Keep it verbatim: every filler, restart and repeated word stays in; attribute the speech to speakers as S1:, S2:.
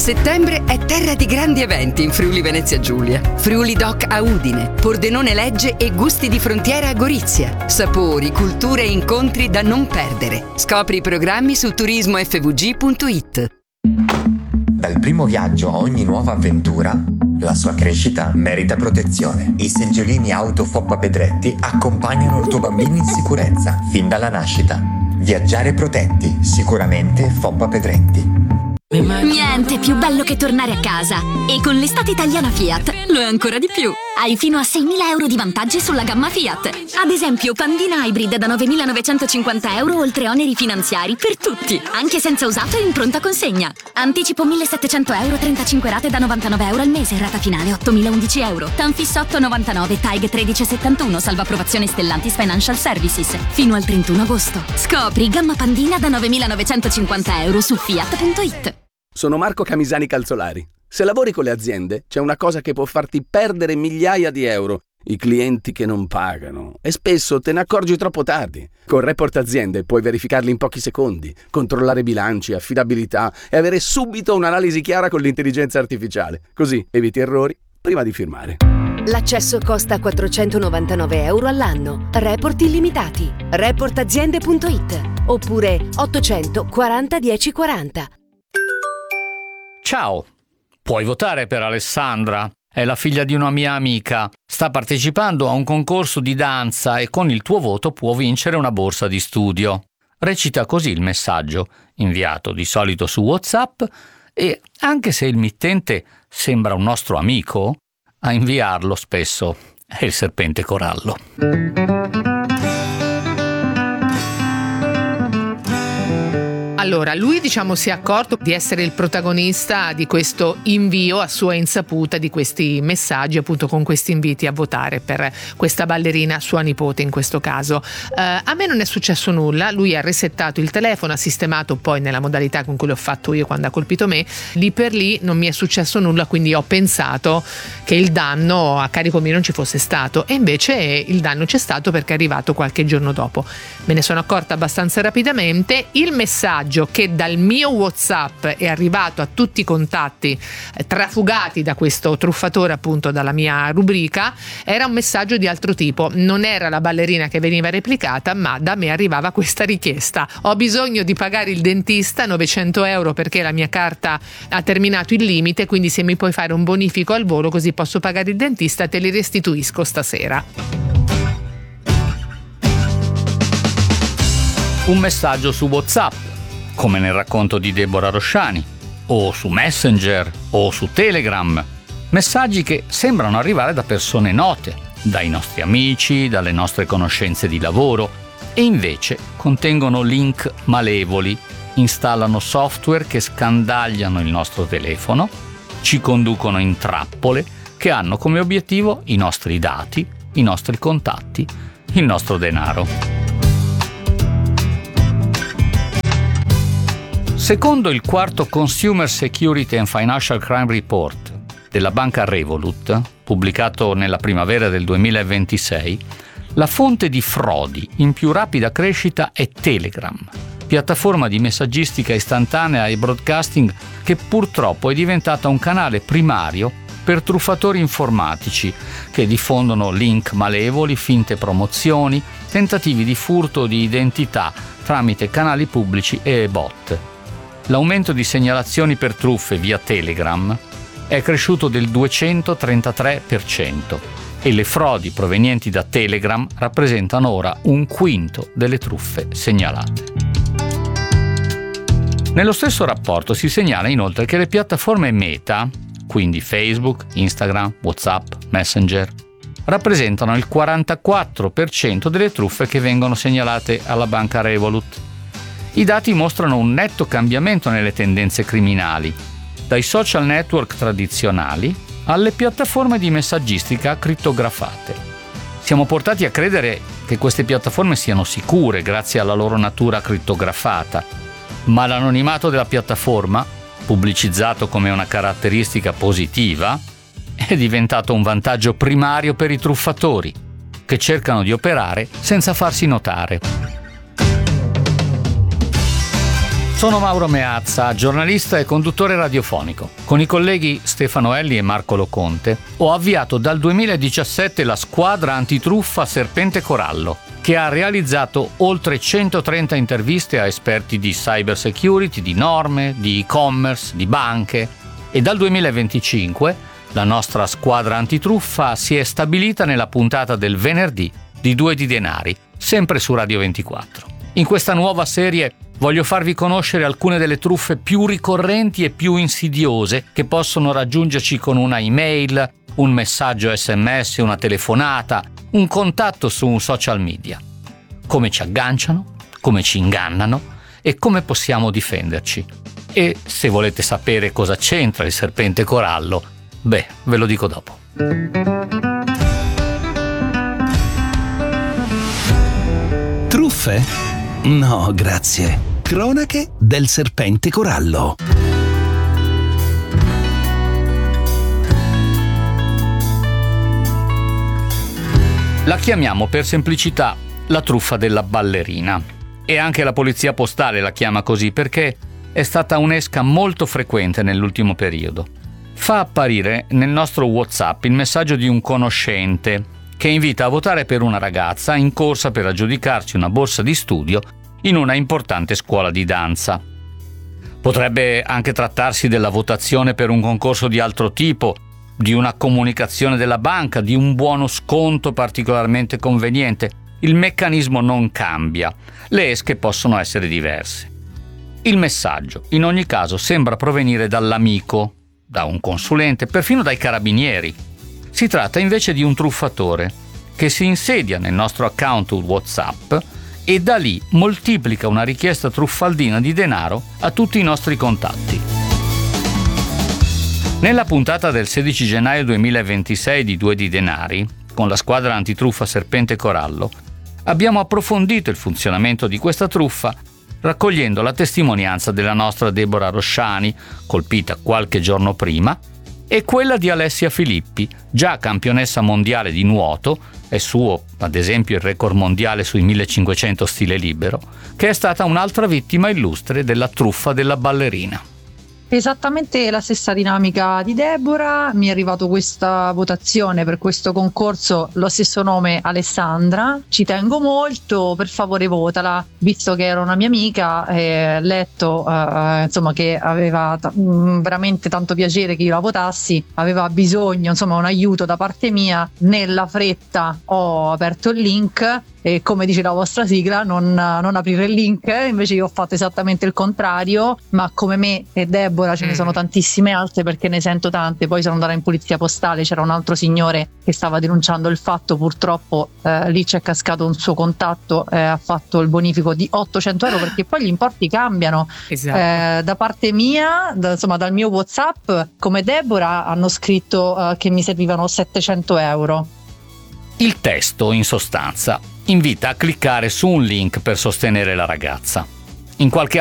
S1: Settembre è terra di grandi eventi in Friuli Venezia Giulia. Friuli Doc a Udine, Pordenone Legge e Gusti di Frontiera a Gorizia. Sapori, culture e incontri da non perdere. Scopri i programmi su turismo effe vu gi punto it.
S2: Dal primo viaggio a ogni nuova avventura, la sua crescita merita protezione. I seggiolini auto Foppa Pedretti accompagnano il tuo bambino in sicurezza fin dalla nascita. Viaggiare protetti, sicuramente Foppa Pedretti.
S3: Niente più bello che tornare a casa. E con l'estate italiana Fiat lo è ancora di più. Hai fino a seimila euro di vantaggi sulla gamma Fiat. Ad esempio Pandina Hybrid da novemilanovecentocinquanta euro oltre oneri finanziari per tutti, anche senza usato e in pronta consegna. Anticipo millesettecento euro, trentacinque rate da novantanove euro al mese, rata finale ottomilaundici euro. Tanfis otto novantanove, Taig tredici settantuno, salva approvazione Stellantis Financial Services. Fino al trentuno agosto. Scopri gamma Pandina da novemilanovecentocinquanta euro su fiat punto it.
S4: Sono Marco Camisani Calzolari. Se lavori con le aziende, c'è una cosa che può farti perdere migliaia di euro: i clienti che non pagano. E spesso te ne accorgi troppo tardi. Con Report Aziende puoi verificarli in pochi secondi, controllare bilanci, affidabilità e avere subito un'analisi chiara con l'intelligenza artificiale. Così eviti errori prima di firmare.
S5: L'accesso costa quattrocentonovantanove euro all'anno. Report illimitati. report aziende punto it oppure ottocento quaranta dieci quaranta.
S6: Ciao, puoi votare per Alessandra? È la figlia di una mia amica. Sta partecipando a un concorso di danza e con il tuo voto può vincere una borsa di studio. Recita così il messaggio, inviato di solito su WhatsApp, e anche se il mittente sembra un nostro amico, a inviarlo spesso è il serpente corallo.
S7: Allora, lui diciamo si è accorto di essere il protagonista di questo invio a sua insaputa, di questi messaggi appunto con questi inviti a votare per questa ballerina, sua nipote in questo caso. Uh, a me non è successo nulla, lui ha resettato il telefono, ha sistemato poi nella modalità con cui l'ho fatto io quando ha colpito me, lì per lì non mi è successo nulla, quindi ho pensato che il danno a carico mio non ci fosse stato, e invece il danno c'è stato perché è arrivato qualche giorno dopo. Me ne sono accorta abbastanza rapidamente. Il messaggio che dal mio WhatsApp è arrivato a tutti i contatti eh, trafugati da questo truffatore, appunto dalla mia rubrica, era un messaggio di altro tipo. Non era la ballerina che veniva replicata, ma da me arrivava questa richiesta: ho bisogno di pagare il dentista novecento euro perché la mia carta ha terminato il limite, quindi se mi puoi fare un bonifico al volo così posso pagare il dentista, te li restituisco stasera.
S6: Un messaggio su WhatsApp, come nel racconto di Deborah Rosciani, o su Messenger o su Telegram. Messaggi che sembrano arrivare da persone note, dai nostri amici, dalle nostre conoscenze di lavoro, e invece contengono link malevoli, installano software che scandagliano il nostro telefono, ci conducono in trappole che hanno come obiettivo i nostri dati, i nostri contatti, il nostro denaro. Secondo il quarto Consumer Security and Financial Crime Report della banca Revolut, pubblicato nella primavera del duemilaventisei, la fonte di frodi in più rapida crescita è Telegram, piattaforma di messaggistica istantanea e broadcasting che purtroppo è diventata un canale primario per truffatori informatici che diffondono link malevoli, finte promozioni, tentativi di furto di identità tramite canali pubblici e bot. L'aumento di segnalazioni per truffe via Telegram è cresciuto del duecentotrentatré per cento e le frodi provenienti da Telegram rappresentano ora un quinto delle truffe segnalate. Nello stesso rapporto si segnala inoltre che le piattaforme Meta, quindi Facebook, Instagram, WhatsApp, Messenger, rappresentano il quarantaquattro per cento delle truffe che vengono segnalate alla banca Revolut. I dati mostrano un netto cambiamento nelle tendenze criminali, dai social network tradizionali alle piattaforme di messaggistica crittografate. Siamo portati a credere che queste piattaforme siano sicure grazie alla loro natura crittografata, ma l'anonimato della piattaforma, pubblicizzato come una caratteristica positiva, è diventato un vantaggio primario per i truffatori, che cercano di operare senza farsi notare. Sono Mauro Meazza, giornalista e conduttore radiofonico. Con i colleghi Stefano Elli e Marco Loconte ho avviato dal duemiladiciassette la squadra antitruffa Serpente Corallo, che ha realizzato oltre centotrenta interviste a esperti di cyber security, di norme, di e-commerce, di banche, e dal duemilaventicinque la nostra squadra antitruffa si è stabilita nella puntata del venerdì di Due di Denari, sempre su Radio ventiquattro. In questa nuova serie voglio farvi conoscere alcune delle truffe più ricorrenti e più insidiose che possono raggiungerci con una email, un messaggio sms, una telefonata, un contatto su un social media. Come ci agganciano, come ci ingannano e come possiamo difenderci. E se volete sapere cosa c'entra il serpente corallo, beh, ve lo dico dopo.
S8: Truffe? No, grazie. Cronache del serpente corallo.
S6: La chiamiamo per semplicità la truffa della ballerina. E anche la polizia postale la chiama così perché è stata un'esca molto frequente nell'ultimo periodo. Fa apparire nel nostro WhatsApp il messaggio di un conoscente che invita a votare per una ragazza in corsa per aggiudicarsi una borsa di studio in una importante scuola di danza. Potrebbe anche trattarsi della votazione per un concorso di altro tipo, di una comunicazione della banca, di un buono sconto particolarmente conveniente. Il meccanismo non cambia, le esche possono essere diverse. Il messaggio, in ogni caso, sembra provenire dall'amico, da un consulente, perfino dai carabinieri. Si tratta invece di un truffatore che si insedia nel nostro account WhatsApp e da lì moltiplica una richiesta truffaldina di denaro a tutti i nostri contatti. Nella puntata del sedici gennaio duemilaventisei di Due di Denari, con la squadra antitruffa Serpente Corallo, abbiamo approfondito il funzionamento di questa truffa raccogliendo la testimonianza della nostra Deborah Rosciani, colpita qualche giorno prima, e quella di Alessia Filippi, già campionessa mondiale di nuoto, è suo ad esempio il record mondiale sui millecinquecento stile libero, che è stata un'altra vittima illustre della truffa della ballerina.
S9: Esattamente la stessa dinamica di Deborah, mi è arrivato questa votazione per questo concorso, lo stesso nome Alessandra, ci tengo molto, per favore votala, visto che era una mia amica, eh, letto eh, insomma che aveva t- veramente tanto piacere che io la votassi, aveva bisogno insomma un aiuto da parte mia, nella fretta ho aperto il link e come dice la vostra sigla non, non aprire il link, invece io ho fatto esattamente il contrario, ma come me e Deborah ce ne sono tantissime altre perché ne sento tante. Poi sono andata in polizia postale, c'era un altro signore che stava denunciando il fatto, purtroppo eh, lì c'è cascato un suo contatto, eh, ha fatto il bonifico di ottocento euro perché poi gli importi cambiano.
S7: Esatto.
S9: eh, da parte mia, da, insomma dal mio WhatsApp, come Deborah hanno scritto eh, che mi servivano settecento euro.
S6: Il testo, in sostanza, invita a cliccare su un link per sostenere la ragazza. In qualche